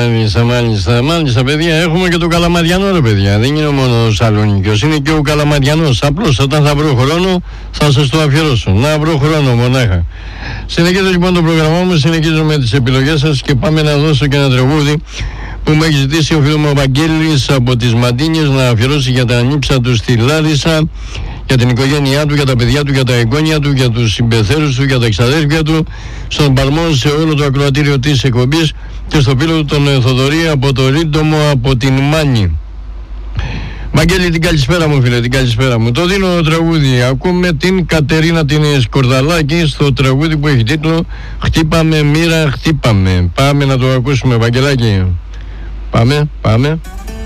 Μάλιστα, παιδιά. Έχουμε και το Καλαμαριανό, ρε παιδιά. Δεν είναι μόνο ο Σαλονίκιος, είναι και ο Καλαμαριανός. Απλώς όταν θα βρω χρόνο θα σας το αφιερώσω. Να βρω χρόνο μονάχα. Συνεχίζω λοιπόν το πρόγραμμά μου, συνεχίζω με τις επιλογές σας και πάμε να δώσω και ένα τραγούδι που μου έχει ζητήσει ο φίλος μου ο Βαγγέλης από τις Μαντίνιες να αφιερώσει για τα ανήψα του στη Λάρισα, για την οικογένειά του, για τα παιδιά του, για τα εγγόνια του, για τους συμπεθέρους του, για τα εξαδέρφια του, στον Παλμό, σε όλο το ακροατήριο της εκπομπής και στο φίλο του τον Θοδωρή από το Ρίντομο από την Μάνη. Βαγγέλη, την καλησπέρα μου φίλε, την καλησπέρα μου. Το δίνω τραγούδι. Ακούμε την Κατερίνα την Σκορδαλάκη στο τραγούδι που έχει τίτλο «Χτύπαμε μοίρα, χτύπαμε». Πάμε να το ακούσουμε, Βαγγελάκη. Πάμε.